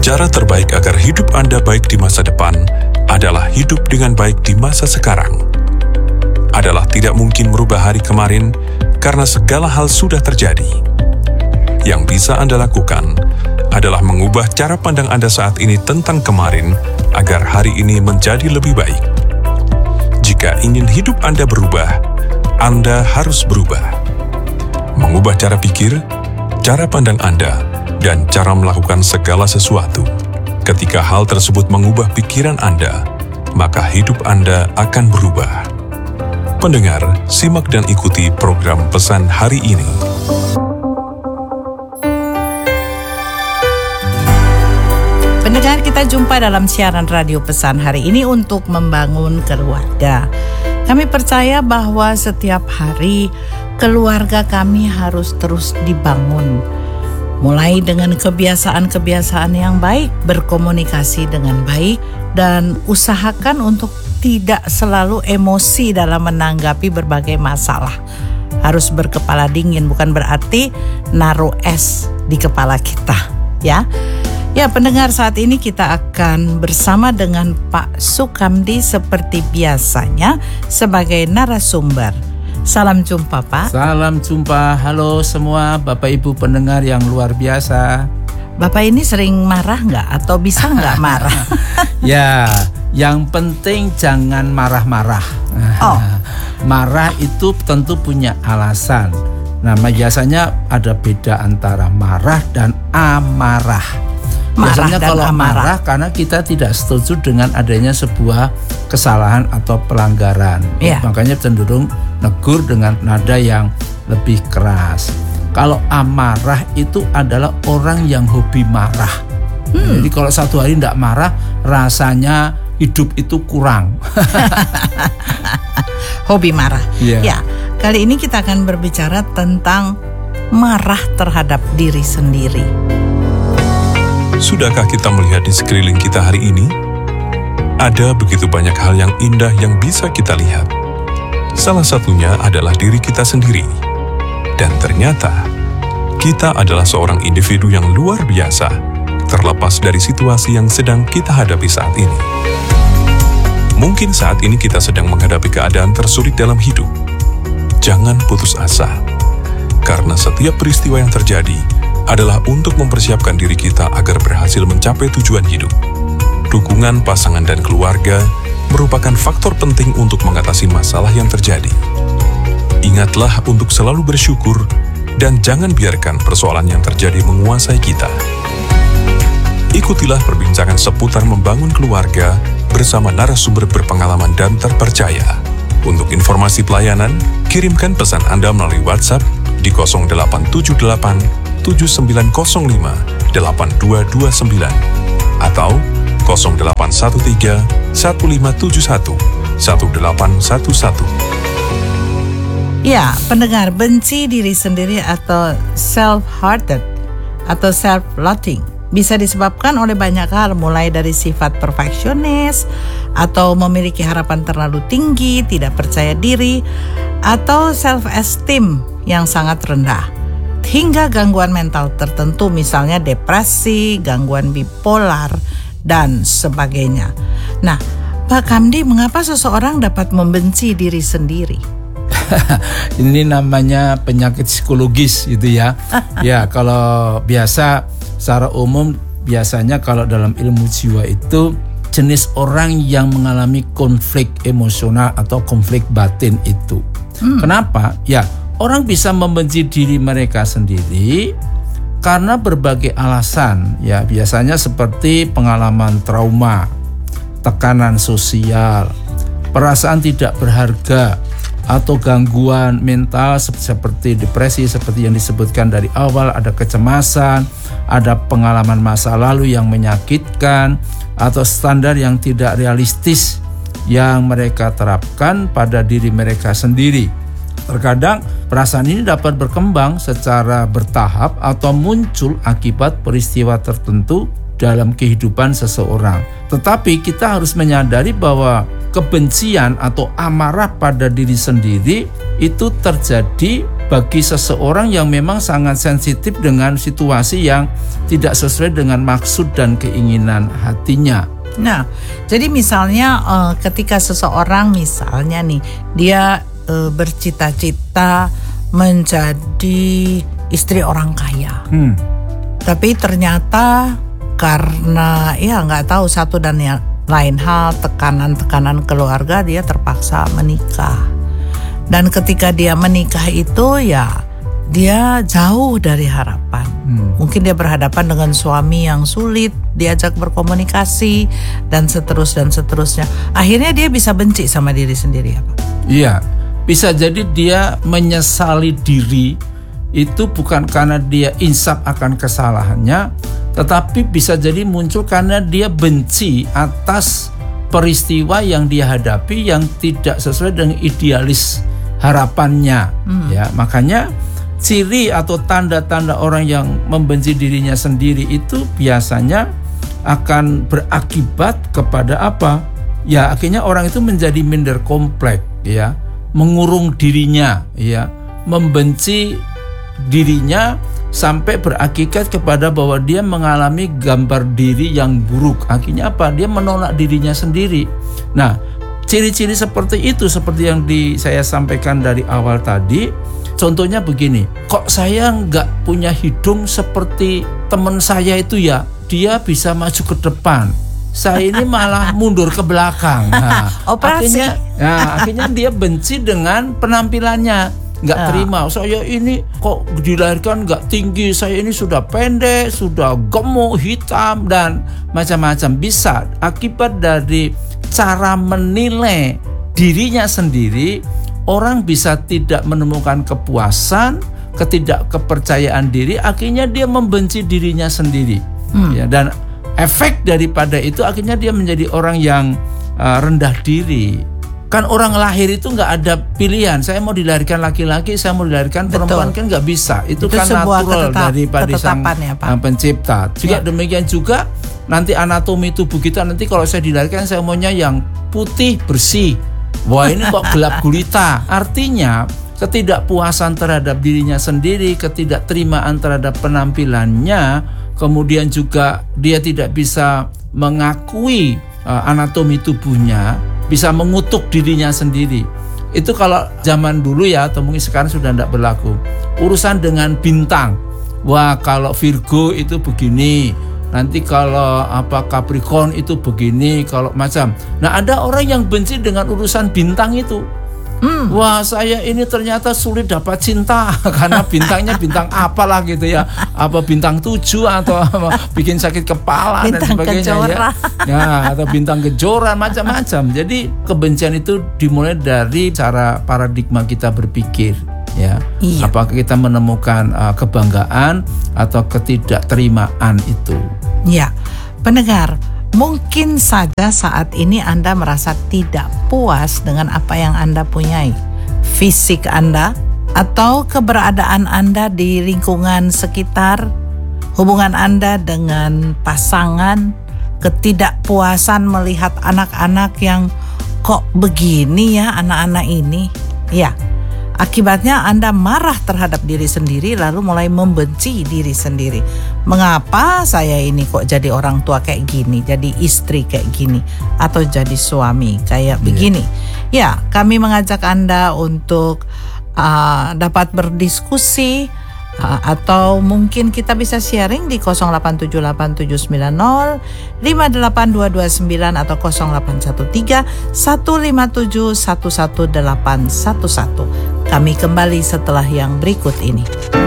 Cara terbaik agar hidup Anda baik di masa depan adalah hidup dengan baik di masa sekarang. Adalah tidak mungkin merubah hari kemarin karena segala hal sudah terjadi. Yang bisa Anda lakukan adalah mengubah cara pandang Anda saat ini tentang kemarin agar hari ini menjadi lebih baik. Jika ingin hidup Anda berubah, Anda harus berubah. Mengubah cara pikir, cara pandang Anda, dan cara melakukan segala sesuatu. Ketika hal tersebut mengubah pikiran Anda, maka hidup Anda akan berubah. Pendengar, simak dan ikuti program Pesan Hari Ini. Pendengar, kita jumpa dalam siaran radio Pesan Hari Ini untuk membangun keluarga. Kami percaya bahwa setiap hari keluarga kami harus terus dibangun. Mulai dengan kebiasaan-kebiasaan yang baik, berkomunikasi dengan baik, dan usahakan untuk tidak selalu emosi dalam menanggapi berbagai masalah. Harus berkepala dingin, bukan berarti naruh es di kepala kita, ya. Ya, pendengar, saat ini kita akan bersama dengan Pak Sukamdi seperti biasanya sebagai narasumber. Salam jumpa, Pak. Salam jumpa. Halo semua Bapak Ibu pendengar yang luar biasa. Bapak ini sering marah nggak atau bisa nggak marah? Ya, yang penting jangan marah-marah. Oh. Marah itu tentu punya alasan. Nah, biasanya ada beda antara marah dan amarah. Biasanya kalau marah karena kita tidak setuju dengan adanya sebuah kesalahan atau pelanggaran. Yeah. Makanya cenderung negur dengan nada yang lebih keras. Kalau amarah itu adalah orang yang hobi marah. Jadi kalau satu hari tidak marah, rasanya hidup itu kurang. Hobi marah. Yeah. Ya, kali ini kita akan berbicara tentang marah terhadap diri sendiri. Sudahkah kita melihat di sekeliling kita hari ini? Ada begitu banyak hal yang indah yang bisa kita lihat. Salah satunya adalah diri kita sendiri. Dan ternyata, kita adalah seorang individu yang luar biasa, terlepas dari situasi yang sedang kita hadapi saat ini. Mungkin saat ini kita sedang menghadapi keadaan tersulit dalam hidup. Jangan putus asa, karena setiap peristiwa yang terjadi adalah untuk mempersiapkan diri kita agar berhasil mencapai tujuan hidup. Dukungan pasangan dan keluarga merupakan faktor penting untuk mengatasi masalah yang terjadi. Ingatlah untuk selalu bersyukur dan jangan biarkan persoalan yang terjadi menguasai kita. Ikutilah perbincangan seputar membangun keluarga bersama narasumber berpengalaman dan terpercaya. Untuk informasi pelayanan, kirimkan pesan Anda melalui WhatsApp di 0878 7905 8229 atau 0813 1571 1811. Ya, pendengar, benci diri sendiri atau self-hearted atau self-loathing bisa disebabkan oleh banyak hal, mulai dari sifat perfeksionis atau memiliki harapan terlalu tinggi, tidak percaya diri, atau self-esteem yang sangat rendah, hingga gangguan mental tertentu, misalnya depresi, gangguan bipolar, dan sebagainya. Nah, Pak Kamdi, mengapa seseorang dapat membenci diri sendiri? Ini namanya penyakit psikologis gitu ya. Ya, kalau biasa secara umum biasanya kalau dalam ilmu jiwa itu jenis orang yang mengalami konflik emosional atau konflik batin itu. Kenapa? Ya, orang bisa membenci diri mereka sendiri karena berbagai alasan. Ya, biasanya seperti pengalaman trauma, tekanan sosial, perasaan tidak berharga, atau gangguan mental seperti depresi, seperti yang disebutkan dari awal, ada kecemasan, ada pengalaman masa lalu yang menyakitkan, atau standar yang tidak realistis yang mereka terapkan pada diri mereka sendiri. Terkadang perasaan ini dapat berkembang secara bertahap atau muncul akibat peristiwa tertentu dalam kehidupan seseorang. Tetapi kita harus menyadari bahwa kebencian atau amarah pada diri sendiri itu terjadi bagi seseorang yang memang sangat sensitif dengan situasi yang tidak sesuai dengan maksud dan keinginan hatinya. Nah, jadi misalnya ketika seseorang misalnya nih dia bercita-cita menjadi istri orang kaya, tapi ternyata karena ya nggak tahu satu dan yang lain hal, tekanan keluarga, dia terpaksa menikah. Dan ketika dia menikah itu ya dia jauh dari harapan. Mungkin dia berhadapan dengan suami yang sulit, diajak berkomunikasi dan seterusnya. Akhirnya dia bisa benci sama diri sendiri ya Pak? Iya, bisa jadi dia menyesali diri itu bukan karena dia insaf akan kesalahannya, tetapi bisa jadi muncul karena dia benci atas peristiwa yang dia hadapi yang tidak sesuai dengan idealis harapannya. Ya, makanya ciri atau tanda-tanda orang yang membenci dirinya sendiri itu biasanya akan berakibat kepada apa? Ya, akhirnya orang itu menjadi minder kompleks, ya, mengurung dirinya, ya, membenci dirinya sampai berakibat kepada bahwa dia mengalami gambar diri yang buruk. Akhirnya apa? Dia menolak dirinya sendiri. Nah, ciri-ciri seperti itu seperti yang saya sampaikan dari awal tadi. Contohnya begini, kok saya nggak punya hidung seperti teman saya itu ya, dia bisa maju ke depan, saya ini malah mundur ke belakang. Nah, operasi. Akhirnya dia benci dengan penampilannya, nggak terima. Saya ini kok dilahirkan nggak tinggi, saya ini sudah pendek, sudah gemuk, hitam dan macam-macam. Bisa akibat dari cara menilai dirinya sendiri. Orang bisa tidak menemukan kepuasan, ketidakkepercayaan diri, akhirnya dia membenci dirinya sendiri. Ya, dan efek daripada itu akhirnya dia menjadi orang yang rendah diri. Kan orang lahir itu nggak ada pilihan. Saya mau dilahirkan laki-laki, saya mau dilahirkan perempuan, kan nggak bisa. Itu kan natural daripada sang pencipta. Juga demikian juga nanti anatomi tubuh kita, nanti kalau saya dilahirkan saya maunya yang putih bersih. Wah, ini kok gelap gulita. Artinya ketidakpuasan terhadap dirinya sendiri, ketidakterimaan terhadap penampilannya, kemudian juga dia tidak bisa mengakui anatomi tubuhnya, bisa mengutuk dirinya sendiri. Itu kalau zaman dulu ya, atau mungkin sekarang sudah tidak berlaku. Urusan dengan bintang, wah kalau Virgo itu begini, nanti kalau Capricorn itu begini, kalau macam. Nah, ada orang yang benci dengan urusan bintang itu. Wah, saya ini ternyata sulit dapat cinta karena bintangnya bintang apalah gitu ya, apa bintang 7 atau bikin sakit kepala bintang dan sebagainya ya, atau bintang kejora, macam-macam. Jadi kebencian itu dimulai dari cara paradigma kita berpikir. Ya, iya. Apakah kita menemukan kebanggaan atau ketidakterimaan itu? Ya, pendengar, mungkin saja saat ini Anda merasa tidak puas dengan apa yang Anda punyai, fisik Anda atau keberadaan Anda di lingkungan sekitar, hubungan Anda dengan pasangan, ketidakpuasan melihat anak-anak yang kok begini ya anak-anak ini. Ya. Akibatnya Anda marah terhadap diri sendiri lalu mulai membenci diri sendiri. Mengapa saya ini kok jadi orang tua kayak gini, jadi istri kayak gini, atau jadi suami kayak begini. Ya, kami mengajak Anda untuk dapat berdiskusi atau mungkin kita bisa sharing di 087879058229 atau 081315711811. Kami kembali setelah yang berikut ini.